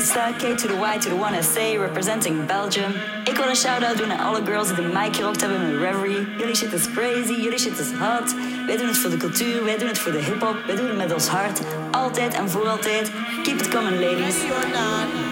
sta. K to the Y to the 1SA, representing Belgium. Ik wil een shout-out doen aan alle girls die de mic gerockt hebben met Reverie. Jullie shit is crazy, jullie shit is hot. Wij doen het voor de cultuur, wij doen het voor de hip-hop. Wij doen het met ons hart, altijd en voor altijd. Keep it coming, ladies.